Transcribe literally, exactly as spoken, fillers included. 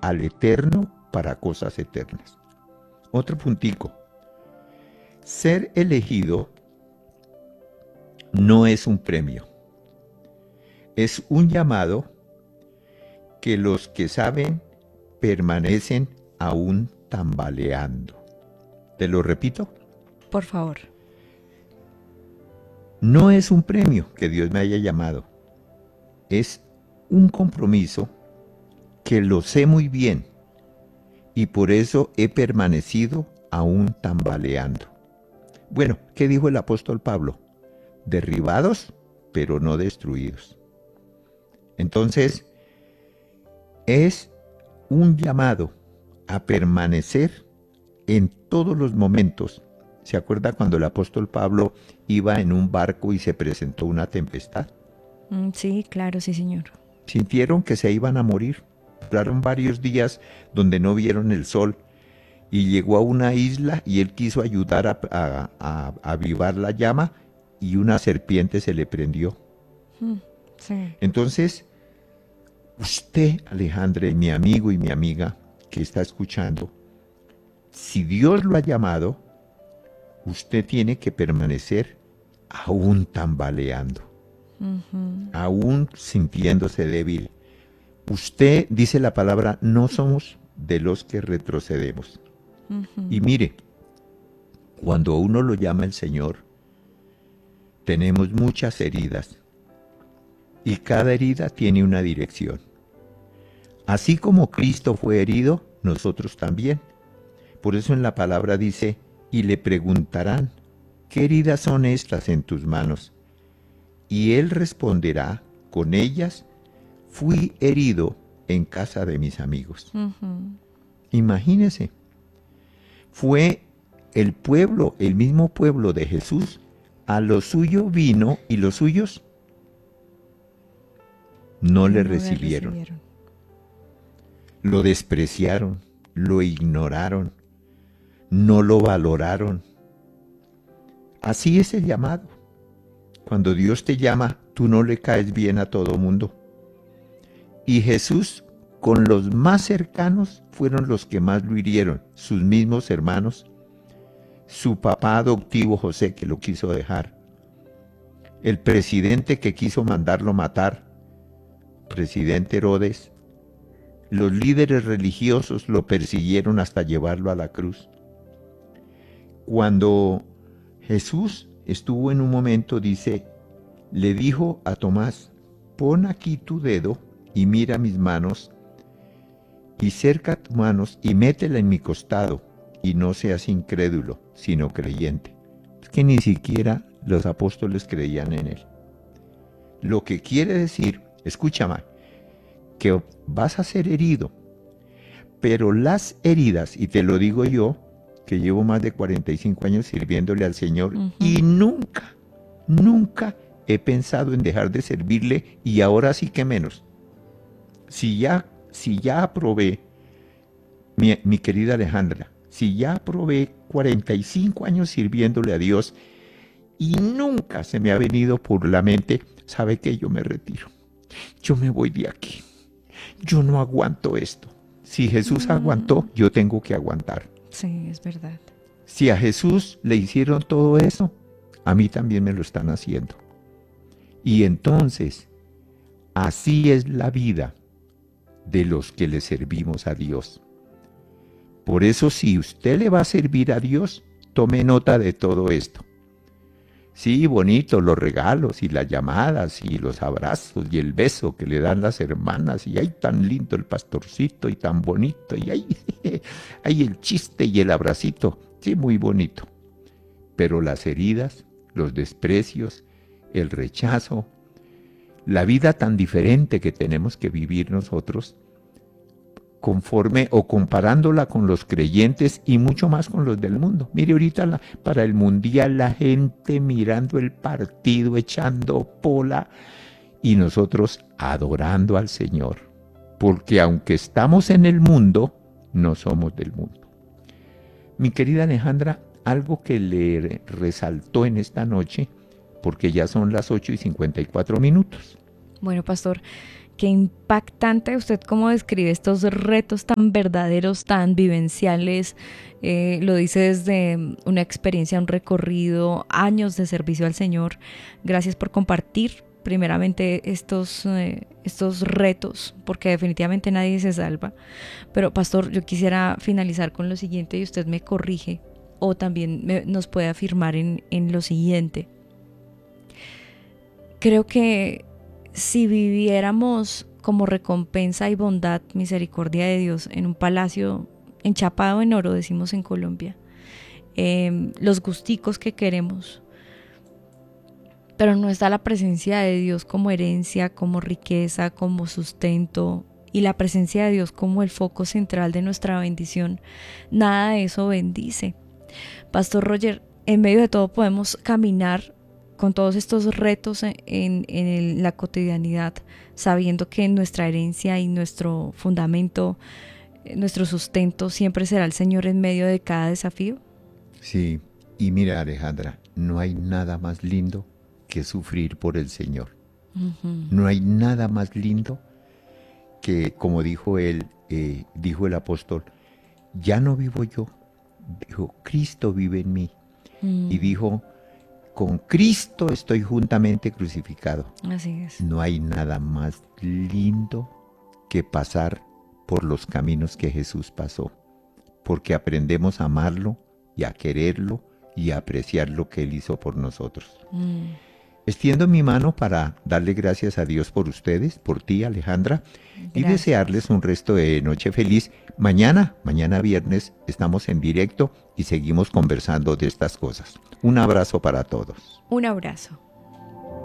al eterno para cosas eternas. Otro puntico. Ser elegido no es un premio. Es un llamado que los que saben permanecen aún tambaleando. ¿Te lo repito? Por favor. No es un premio que Dios me haya llamado. Es un compromiso que lo sé muy bien y por eso he permanecido aún tambaleando. Bueno, ¿qué dijo el apóstol Pablo? Derribados, pero no destruidos. Entonces, es un llamado a permanecer en todos los momentos. ¿Se acuerda cuando el apóstol Pablo iba en un barco y se presentó una tempestad? Mm, sí, claro, sí, señor. Sintieron que se iban a morir. Duraron varios días donde no vieron el sol y llegó a una isla y él quiso ayudar a, a, a, a avivar la llama y una serpiente se le prendió. Mm, sí. Entonces, usted, Alejandra, mi amigo y mi amiga que está escuchando, si Dios lo ha llamado, usted tiene que permanecer aún tambaleando, Uh-huh. aún sintiéndose débil. Usted, dice la palabra, no somos de los que retrocedemos. Uh-huh. Y mire, cuando a uno lo llama el Señor, tenemos muchas heridas y cada herida tiene una dirección. Así como Cristo fue herido, nosotros también. Por eso en la palabra dice, y le preguntarán, ¿qué heridas son estas en tus manos? Y él responderá, con ellas fui herido en casa de mis amigos. Uh-huh. Imagínese, fue el pueblo, el mismo pueblo de Jesús, a lo suyo vino y los suyos no le No recibieron. recibieron. Lo despreciaron, lo ignoraron, no lo valoraron. Así es el llamado. Cuando Dios te llama, tú no le caes bien a todo mundo. Y Jesús, con los más cercanos, fueron los que más lo hirieron, sus mismos hermanos, su papá adoptivo José, que lo quiso dejar, el presidente que quiso mandarlo matar, presidente Herodes, los líderes religiosos lo persiguieron hasta llevarlo a la cruz. Cuando Jesús estuvo en un momento, dice, le dijo a Tomás, pon aquí tu dedo y mira mis manos, y cerca tus manos y métela en mi costado, y no seas incrédulo, sino creyente. Es que ni siquiera los apóstoles creían en él. Lo que quiere decir, escúchame, que vas a ser herido, pero las heridas, y te lo digo yo, que llevo más de cuarenta y cinco años sirviéndole al Señor, Uh-huh. y nunca, nunca he pensado en dejar de servirle, y ahora sí que menos. Si ya, si ya aprobé, mi, mi querida Alejandra, si ya aprobé cuarenta y cinco años sirviéndole a Dios, y nunca se me ha venido por la mente, ¿sabe qué? Yo me retiro, yo me voy de aquí, yo no aguanto esto. Si Jesús Mm. aguantó, yo tengo que aguantar. Sí, es verdad. Si a Jesús le hicieron todo eso, a mí también me lo están haciendo. Y entonces, así es la vida de los que le servimos a Dios. Por eso, si usted le va a servir a Dios, tome nota de todo esto. Sí, bonito, los regalos y las llamadas y los abrazos y el beso que le dan las hermanas y ay, tan lindo el pastorcito y tan bonito y ay, ay, el chiste y el abracito, sí, muy bonito. Pero las heridas, los desprecios, el rechazo, la vida tan diferente que tenemos que vivir nosotros, conforme o comparándola con los creyentes y mucho más con los del mundo. Mire, ahorita la, para el mundial la gente mirando el partido, echando pola y nosotros adorando al Señor. Porque aunque estamos en el mundo, no somos del mundo. Mi querida Alejandra, algo que le resaltó en esta noche, porque ya son las ocho y cincuenta y cuatro minutos. Bueno, pastor, qué impactante usted cómo describe estos retos tan verdaderos, tan vivenciales. Eh, lo dice desde una experiencia, un recorrido, años de servicio al Señor. Gracias por compartir primeramente estos, eh, estos retos, porque definitivamente nadie se salva. Pero pastor, yo quisiera finalizar con lo siguiente y usted me corrige o también me, nos puede afirmar en, en lo siguiente. Creo que si viviéramos como recompensa y bondad, misericordia de Dios en un palacio enchapado en oro, decimos en Colombia, eh, los gusticos que queremos, pero no está la presencia de Dios como herencia, como riqueza, como sustento, y la presencia de Dios como el foco central de nuestra bendición, nada de eso bendice. Pastor Roger, en medio de todo podemos caminar con todos estos retos en, en, en el, la cotidianidad, sabiendo que nuestra herencia y nuestro fundamento, nuestro sustento siempre será el Señor en medio de cada desafío. Sí, y mira, Alejandra, no hay nada más lindo que sufrir por el Señor. Uh-huh. No hay nada más lindo que, como dijo él, eh, dijo el apóstol, ya no vivo yo, dijo, Cristo vive en mí. Uh-huh. Y dijo, con Cristo estoy juntamente crucificado. Así es. No hay nada más lindo que pasar por los caminos que Jesús pasó, porque aprendemos a amarlo y a quererlo y a apreciar lo que Él hizo por nosotros. Mm. Extiendo mi mano para darle gracias a Dios por ustedes, por ti, Alejandra, gracias. Y desearles un resto de noche feliz. Mañana, mañana viernes, estamos en directo y seguimos conversando de estas cosas. Un abrazo para todos. Un abrazo.